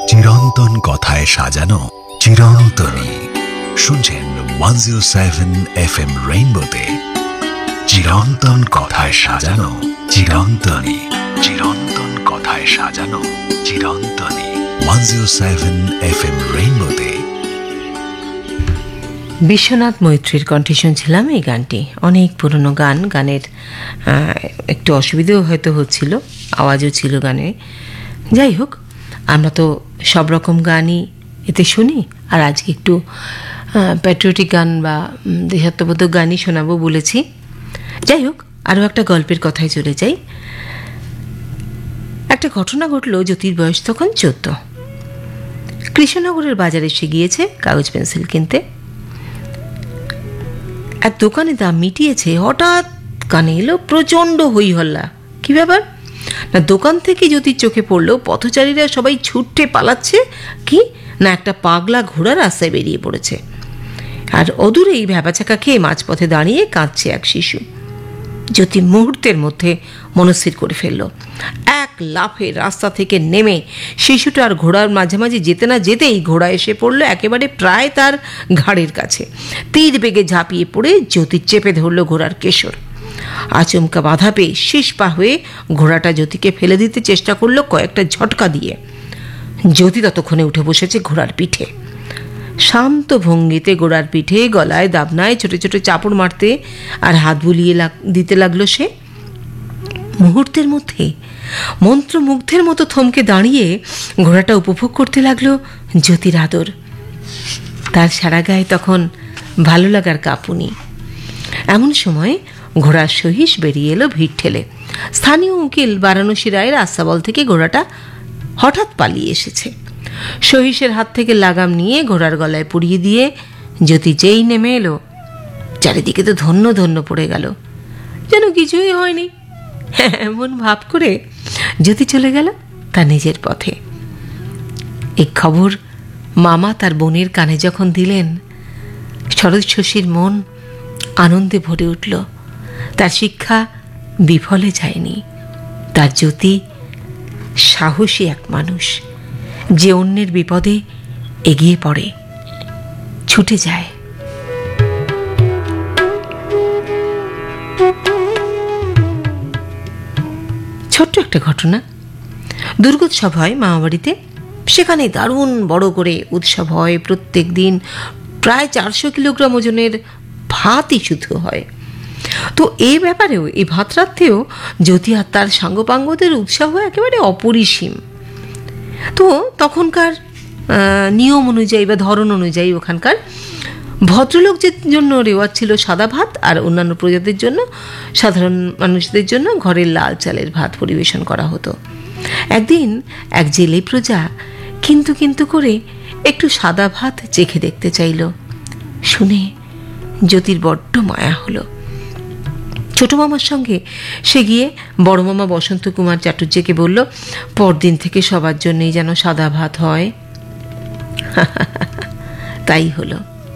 চিরন্তন কথায় সাজানো চিরন্তনী। শুনছেন 107 FM রেইনবোতে চিরন্তন কথায় সাজানো চিরন্তনী। চিরন্তন কথায় সাজানো চিরন্তনী 107 FM রেইনবোতে। বিশ্বনাথ মৈত্রীর কণ্ঠে শুনছিলাম এই গানটি। অনেক পুরনো গান, গানের একটু অসুবিধাও হয়তো হচ্ছিল, আওয়াজও ছিল গানে। যাই হোক, আমরা তো সব রকম গানই এতে শুনি, আর আজকে একটু প্যাট্রিয়টিক গান বা দেশাত্মবোধক গানই শোনাবো বলেছি। যাই হোক, আরও একটা গল্পের কথায় চলে যাই। একটা ঘটনা ঘটল। জ্যোতির বয়স তখন 14। কৃষ্ণনগরের বাজারে সে গিয়েছে কাগজ পেন্সিল কিনতে। এক দোকানে দাম মিটিয়েছে, হঠাৎ কানে এলো প্রচণ্ড হই হল্লা। কি ব্যাপার না, দোকান থেকে জ্যোতির চোখে পড়লো পথচারীরা সবাই ছুটে পালাচ্ছে, কি না একটা পাগলা ঘোড়া রাস্তায় বেরিয়ে পড়েছে। আর অদূরেই ভ্যাবাচাকা খেয়ে মাঝপথে দাঁড়িয়ে কাঁদছে এক শিশু। জ্যোতি মুহূর্তের মধ্যে মনস্থির করে ফেলল, এক লাফে রাস্তা থেকে নেমে শিশুটা আর ঘোড়ার মাঝামাঝি যেতে না যেতেই ঘোড়া এসে পড়ল একেবারে প্রায় তার ঘাড়ের কাছে। তীর বেগে ঝাঁপিয়ে পড়ে জ্যোতি চেপে ধরল ঘোড়ার কেশর। আচমকা বাধা পেয়ে শীষ পা হয়ে ঘোড়াটা জ্যোতিকে ফেলে দিতে চেষ্টা করলো কয়েকটা ঝটকা দিয়ে। জ্যোতি ততক্ষণে উঠে বসেছে ঘোড়ার পিঠে। শান্ত ভঙ্গিতে ঘোড়ার পিঠে গলায় দাবনায় ছোট ছোট চাপড় মারতে আর হাত বুলিয়ে দিতে লাগলো সে। মুহূর্তের মধ্যে মন্ত্রমুগ্ধের মতো থমকে দাঁড়িয়ে ঘোড়াটা উপভোগ করতে লাগলো জ্যোতির আদর। তার সারা গায়ে তখন ভালো লাগার কাঁপুনি। এমন সময় ঘোড়ার সহিস বেরিয়ে এলো ভিড় ঠেলে। স্থানীয় উকিল বারাণসী রায়ের আস্তাবল থেকে ঘোড়াটা হঠাৎ পালিয়ে এসেছে। সহিসের হাত থেকে লাগাম নিয়ে ঘোড়ার গলায় পুড়িয়ে দিয়ে জ্যোতি যেই নেমে এলো, চারিদিকে তো ধন্য ধন্য পড়ে গেল, যেন কিছুই হয়নি। এমন ভাব করে জ্যোতি চলে গেল তার নিজের পথে। এই খবর মামা তার বোনের কানে যখন দিলেন, শরৎ শশীর মন আনন্দে ভরে উঠল। তার শিক্ষা বিফলে যায়নি। তার জ্যোতি সাহসী এক মানুষ, যে অন্যের বিপদে এগিয়ে পড়ে, ছুটে যায়। ছোট্ট একটা ঘটনা। দুর্গোৎসব হয় মামাবাড়িতে। সেখানে দারুণ বড় করে উৎসব হয়। প্রত্যেক দিন প্রায় 400 কিলোগ্রাম ওজনের ভাতই শুধু হয়। তো এই ব্যাপারেও, এই ভাতরাত্রেও জ্যোতি আর তার সাঙ্গপাঙ্গদের উৎসাহ একেবারে অপরিসীম। তো তখনকার নিয়ম অনুযায়ী বা ধরন অনুযায়ী ওখানকার ভদ্রলোকদের জন্য রেওয়াজ ছিল সাদা ভাত, আর অন্যান্য প্রজাতির জন্য, সাধারণ মানুষদের জন্য ঘরের লাল চালের ভাত পরিবেশন করা হতো। একদিন এক জেলে প্রজা কিন্তু কিন্তু করে একটু সাদা ভাত চেখে দেখতে চাইল। শুনে জ্যোতির বড্ড মায়া হলো। ছোট মামার সঙ্গে সে গিয়ে বড় মামা বসন্ত কুমার চাটুর্যকে বলল, পরদিন থেকে সবার জন্যই যেন সাদা ভাত হয়। তাই হলো।